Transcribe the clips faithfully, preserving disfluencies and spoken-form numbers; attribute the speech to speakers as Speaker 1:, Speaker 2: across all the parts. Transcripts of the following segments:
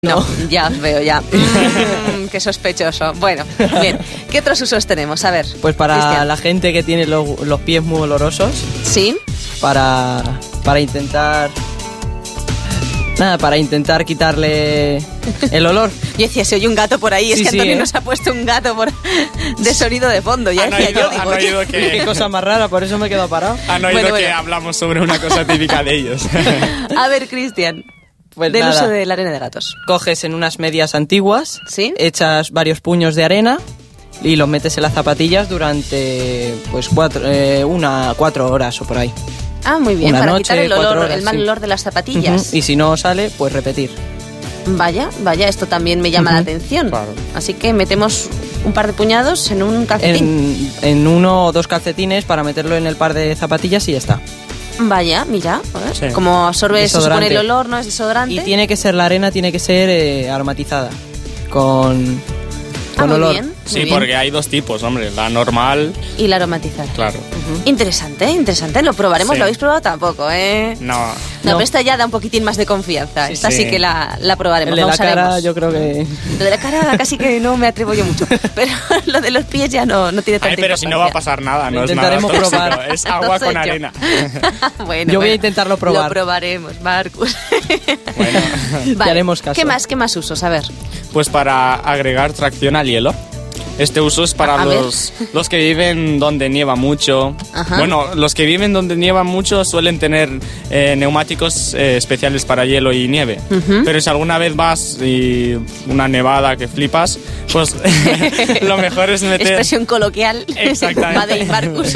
Speaker 1: No, ya os veo ya. Mm, qué sospechoso. Bueno, bien. ¿Qué otros usos tenemos? A ver.
Speaker 2: Pues para
Speaker 1: Cristian.
Speaker 2: la gente que tiene los, los pies muy olorosos.
Speaker 1: Sí.
Speaker 2: Para, para intentar... Nada, para intentar quitarle el olor.
Speaker 1: Yo decía, si oye un gato por ahí, es
Speaker 2: Sí,
Speaker 1: que
Speaker 2: sí,
Speaker 1: Antonio
Speaker 2: ¿eh?
Speaker 1: nos ha puesto un gato por de sonido de fondo. Ya
Speaker 3: Han
Speaker 1: decía
Speaker 3: oído,
Speaker 1: yo, digo,
Speaker 3: han
Speaker 1: oye,
Speaker 3: oído que,
Speaker 2: Qué cosa más rara, por eso me he quedado parado.
Speaker 3: han oído
Speaker 1: Bueno,
Speaker 3: que
Speaker 1: bueno.
Speaker 3: hablamos sobre una cosa típica de ellos.
Speaker 1: A ver, Cristian,
Speaker 2: Pues
Speaker 1: del
Speaker 2: nada,
Speaker 1: uso de la arena de gatos.
Speaker 2: coges en unas medias antiguas,
Speaker 1: ¿Sí?
Speaker 2: echas varios puños de arena y los metes en las zapatillas durante pues cuatro, eh, una, cuatro horas o por ahí.
Speaker 1: Ah, muy bien,
Speaker 2: Una
Speaker 1: para
Speaker 2: noche,
Speaker 1: quitar el olor,
Speaker 2: cuatro horas,
Speaker 1: el mal
Speaker 2: sí.
Speaker 1: olor de las zapatillas.
Speaker 2: Ujú, y si no sale, pues repetir.
Speaker 1: Vaya, vaya, esto también me llama la
Speaker 2: Ujú.
Speaker 1: atención.
Speaker 3: Claro.
Speaker 1: Así que metemos un par de puñados en un calcetín.
Speaker 2: En, en uno o dos calcetines para meterlo en el par de zapatillas y ya está.
Speaker 1: Vaya, mira, a ver,
Speaker 3: Sí.
Speaker 1: como absorbe, se supone
Speaker 2: Desodorante.
Speaker 1: el olor, ¿no? Es desodorante.
Speaker 2: Y tiene que ser, la arena tiene que ser eh, aromatizada, con,
Speaker 1: Ah,
Speaker 2: con
Speaker 1: muy
Speaker 2: olor.
Speaker 1: bien, muy
Speaker 3: Sí,
Speaker 1: bien.
Speaker 3: porque hay dos tipos, hombre. La normal,
Speaker 1: Y la aromatizada.
Speaker 3: claro.
Speaker 1: Interesante, interesante. Lo probaremos,
Speaker 3: Sí.
Speaker 1: ¿lo habéis probado? Tampoco, ¿eh?
Speaker 3: No.
Speaker 1: No,
Speaker 2: No.
Speaker 1: pero esta ya da un poquitín más de confianza.
Speaker 3: Sí,
Speaker 1: esta sí,
Speaker 3: sí.
Speaker 1: que la, la probaremos.
Speaker 2: El de
Speaker 1: la
Speaker 2: la cara
Speaker 1: usaremos.
Speaker 2: yo creo que...
Speaker 1: Lo de la cara casi que no me atrevo yo mucho. Pero lo de los pies ya no, no tiene tanta
Speaker 3: Ay, pero si no va a
Speaker 1: importancia.
Speaker 3: pasar nada,
Speaker 2: Lo
Speaker 3: no es nada
Speaker 2: intentaremos
Speaker 3: tóxico,
Speaker 2: probar.
Speaker 3: es agua
Speaker 1: Entonces
Speaker 3: con
Speaker 1: yo.
Speaker 3: arena.
Speaker 1: Bueno,
Speaker 2: Yo voy a
Speaker 1: bueno,
Speaker 2: intentarlo probar.
Speaker 1: Lo probaremos, Marcus.
Speaker 3: Bueno,
Speaker 1: Vale.
Speaker 2: haremos caso.
Speaker 1: ¿Qué más? ¿Qué más usos? A ver.
Speaker 3: pues para agregar tracción al hielo. Este uso es para
Speaker 1: A ver.
Speaker 3: los, los que viven donde nieva mucho.
Speaker 1: Ajá.
Speaker 3: Bueno, los que viven donde nieva mucho suelen tener eh, neumáticos eh, especiales para hielo y nieve.
Speaker 1: Ujú.
Speaker 3: Pero si alguna vez vas y una nevada que flipas, pues lo mejor es meter...
Speaker 1: Expresión coloquial.
Speaker 3: Exactamente.
Speaker 1: Madei Marcus.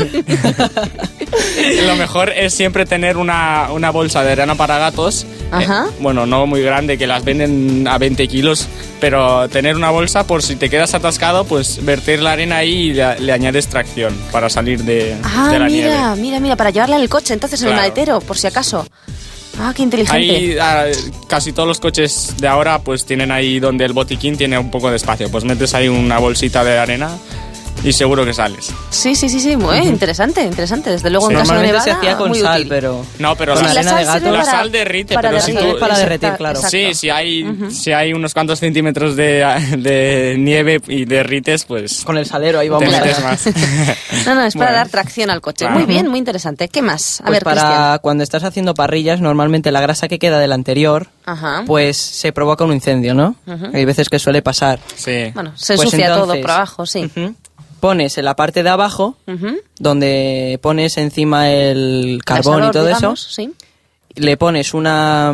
Speaker 3: Lo mejor es siempre tener una, una bolsa de arena para gatos.
Speaker 1: Ajá.
Speaker 3: Eh, bueno, no muy grande, que las venden a veinte kilos, pero tener una bolsa por si te quedas atascado, pues verter la arena ahí y le, le añades tracción para salir de,
Speaker 1: Ah,
Speaker 3: de la
Speaker 1: mira,
Speaker 3: nieve.
Speaker 1: mira, mira, para llevarla en el coche, entonces en el
Speaker 3: Claro.
Speaker 1: maletero, por si acaso. Ah, qué inteligente.
Speaker 3: Ahí ah, casi todos los coches de ahora pues tienen ahí donde el botiquín tiene un poco de espacio, pues metes ahí una bolsita de arena y seguro que sales.
Speaker 1: Sí, sí, sí, sí, muy interesante, interesante. Desde luego en
Speaker 3: Sí.
Speaker 1: caso de
Speaker 2: Normalmente
Speaker 1: nevada,
Speaker 2: se hacía con
Speaker 1: muy
Speaker 2: sal,
Speaker 1: útil.
Speaker 2: pero...
Speaker 3: No, pero
Speaker 2: Con
Speaker 3: la,
Speaker 2: la arena de
Speaker 1: sal sirve
Speaker 2: gato.
Speaker 3: la
Speaker 1: para-
Speaker 3: sal derrite,
Speaker 1: para
Speaker 3: pero si
Speaker 1: derretir,
Speaker 3: tú...
Speaker 2: Es para derretir,
Speaker 1: exacto,
Speaker 2: claro.
Speaker 1: exacto.
Speaker 3: Sí, si hay, si hay unos cuantos centímetros de, de nieve y derrites, pues
Speaker 2: Con el salero ahí
Speaker 3: te
Speaker 2: vamos
Speaker 3: metes
Speaker 2: a...
Speaker 3: más.
Speaker 1: No, no, es para
Speaker 3: Bueno.
Speaker 1: dar tracción al coche.
Speaker 3: Claro.
Speaker 1: Muy bien, muy interesante. ¿Qué más? A
Speaker 2: Pues
Speaker 1: ver,
Speaker 2: para
Speaker 1: Cristian.
Speaker 2: cuando estás haciendo parrillas, normalmente la grasa que queda del anterior,
Speaker 1: Ajá.
Speaker 2: pues se provoca un incendio, ¿no? Hay veces que suele pasar.
Speaker 3: Sí.
Speaker 1: Bueno, se
Speaker 2: Pues
Speaker 1: ensucia todo
Speaker 2: entonces,
Speaker 1: por abajo, sí.
Speaker 2: Ujú. Pones en la parte de abajo,
Speaker 1: Ujú.
Speaker 2: donde pones encima el carbón
Speaker 1: Asador,
Speaker 2: y todo
Speaker 1: digamos,
Speaker 2: eso,
Speaker 1: Sí.
Speaker 2: le pones una,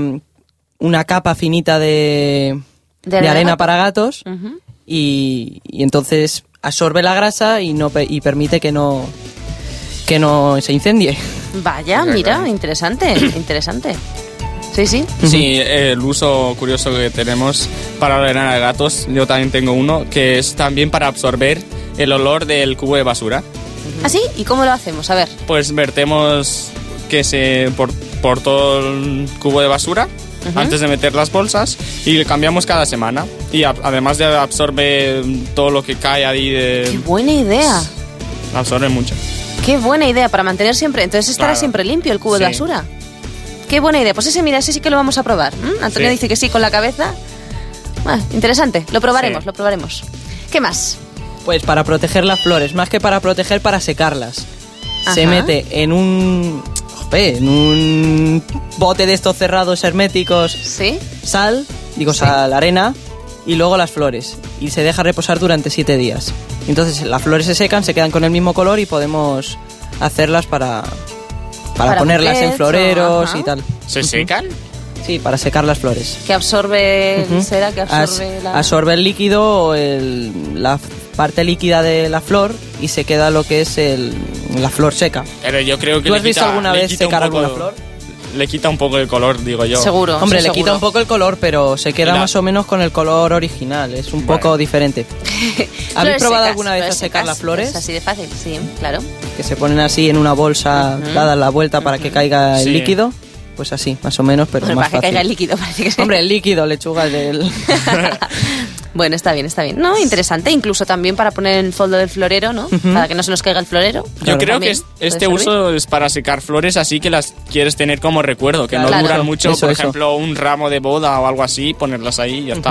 Speaker 2: una capa finita de,
Speaker 1: De
Speaker 2: de
Speaker 1: arena
Speaker 2: arena
Speaker 1: gato.
Speaker 2: para gatos
Speaker 1: Ujú.
Speaker 2: y, y entonces absorbe la grasa y no pe- y permite que no que no se incendie.
Speaker 1: Vaya,
Speaker 3: Mira,
Speaker 1: mira,
Speaker 3: claro.
Speaker 1: interesante, interesante. Sí, sí.
Speaker 3: Sí, el uso curioso que tenemos para la arena de gatos, yo también tengo uno, que es también para absorber el olor del cubo de basura.
Speaker 1: ¿Ah, sí? ¿Y cómo lo hacemos? A ver.
Speaker 3: Pues vertemos que se por, por todo el cubo de basura
Speaker 1: Ujú.
Speaker 3: antes de meter las bolsas y le cambiamos cada semana. Y a- además de absorbe todo lo que cae ahí,
Speaker 1: Qué
Speaker 3: de,
Speaker 1: buena idea.
Speaker 3: absorbe mucho.
Speaker 1: Qué buena idea para mantener siempre. Entonces estará
Speaker 3: Claro.
Speaker 1: siempre limpio el cubo de
Speaker 3: Sí.
Speaker 1: basura. Qué buena idea. Pues ese, mira, ese sí que lo vamos a probar. ¿Mm? Antonio
Speaker 3: Sí.
Speaker 1: dice que sí con la cabeza. Ah, interesante. Lo probaremos,
Speaker 3: Sí.
Speaker 1: lo probaremos. ¿Qué más?
Speaker 2: Pues para proteger las flores, más que para proteger, para secarlas. Se
Speaker 1: Ajá.
Speaker 2: mete en un jope, en un bote de estos cerrados herméticos,
Speaker 1: ¿Sí?
Speaker 2: sal, digo
Speaker 1: Sí.
Speaker 2: sal, arena y luego las flores y se deja reposar durante siete días. Entonces las flores se secan, se quedan con el mismo color y podemos hacerlas para para,
Speaker 1: Para
Speaker 2: ponerlas en
Speaker 1: buquets o-
Speaker 2: floreros
Speaker 1: ajá.
Speaker 2: y tal.
Speaker 3: ¿Se secan?
Speaker 2: Sí, para secar las flores.
Speaker 1: Que absorbe,
Speaker 2: Ujú.
Speaker 1: será que absorbe
Speaker 2: As-
Speaker 1: la...
Speaker 2: absorbe el líquido o el- la parte líquida de la flor y se queda lo que es el, la flor seca.
Speaker 3: Pero yo creo que
Speaker 2: ¿Tú
Speaker 3: le
Speaker 2: has visto
Speaker 3: quita-
Speaker 2: alguna
Speaker 3: le
Speaker 2: vez
Speaker 3: quita un
Speaker 2: secar
Speaker 3: poco-
Speaker 2: alguna flor?
Speaker 3: Le quita un poco el color, digo yo.
Speaker 1: Seguro.
Speaker 2: Hombre,
Speaker 1: sí,
Speaker 2: le quita
Speaker 1: seguro.
Speaker 2: un poco el color, pero se queda
Speaker 3: Y la-
Speaker 2: más o menos con el color original. Es un
Speaker 3: Vale.
Speaker 2: poco diferente.
Speaker 1: Flores
Speaker 2: ¿Habéis probado
Speaker 1: secas,
Speaker 2: alguna vez a
Speaker 1: flores
Speaker 2: secar
Speaker 1: secas.
Speaker 2: las flores?
Speaker 1: Es así de fácil, sí, claro.
Speaker 2: Que se ponen así en una bolsa,
Speaker 1: Ujú.
Speaker 2: dadas la vuelta para que caiga el
Speaker 3: Sí.
Speaker 2: líquido. Pues así, más o menos, pero
Speaker 1: Bueno,
Speaker 2: más
Speaker 1: para que
Speaker 2: fácil.
Speaker 1: caiga el líquido, parece que sí.
Speaker 2: Hombre, el líquido, lechuga del...
Speaker 1: Bueno, está bien, está bien. No, interesante. Incluso también para poner en el fondo del florero, ¿no? Uh-huh. Para que no se nos caiga el florero.
Speaker 3: Yo claro, creo que es, este uso es para secar flores así que las quieres tener como recuerdo, que claro, no duran mucho. Eso, por eso. ejemplo, un ramo de boda o algo así, ponerlas ahí y ya uh-huh. está.